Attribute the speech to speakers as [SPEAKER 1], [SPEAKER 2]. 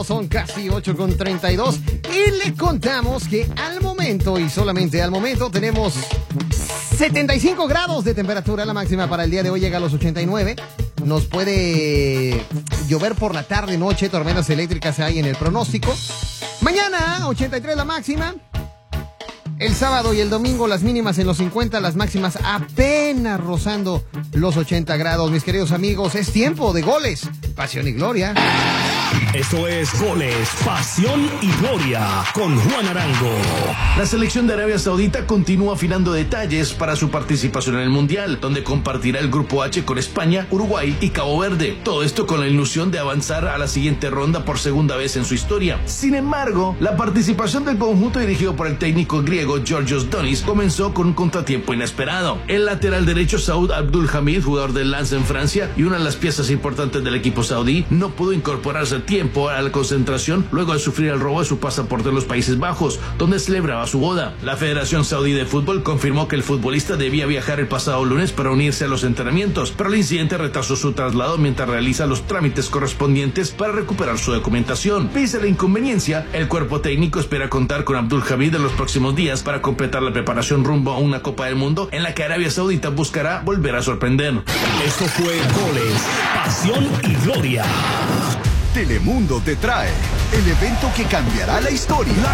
[SPEAKER 1] son casi 8:32 y le contamos que al momento y solamente al momento tenemos 75 grados de temperatura. La máxima para el día de hoy llega a los 89. Nos puede llover por la tarde, noche, tormentas eléctricas hay en el pronóstico. Mañana 83 la máxima. El sábado y el domingo las mínimas en los 50, las máximas apenas rozando los 80 grados. Mis queridos amigos, es tiempo de goles, pasión y gloria.
[SPEAKER 2] Esto es Goles, Pasión y Gloria con Juan Arango.
[SPEAKER 3] La selección de Arabia Saudita continúa afinando detalles para su participación en el Mundial, donde compartirá el Grupo H con España, Uruguay y Cabo Verde. Todo esto con la ilusión de avanzar a la siguiente ronda por segunda vez en su historia. Sin embargo, la participación del conjunto dirigido por el técnico griego Georgios Donis comenzó con un contratiempo inesperado. El lateral derecho Saud Abdul Hamid, jugador del Lens en Francia y una de las piezas importantes del equipo saudí, no pudo incorporarse a tiempo a la concentración luego de sufrir el robo de su pasaporte en los Países Bajos, donde celebraba su boda. La Federación Saudí de Fútbol confirmó que el futbolista debía viajar el pasado lunes para unirse a los entrenamientos, pero el incidente retrasó su traslado mientras realiza los trámites correspondientes para recuperar su documentación. Pese a la inconveniencia, el cuerpo técnico espera contar con Abdul Hamid en los próximos días para completar la preparación rumbo a una Copa del Mundo en la que Arabia Saudita buscará volver a sorprender.
[SPEAKER 2] Esto fue Goles, Pasión y Gloria.
[SPEAKER 4] Telemundo te trae el evento que cambiará la historia.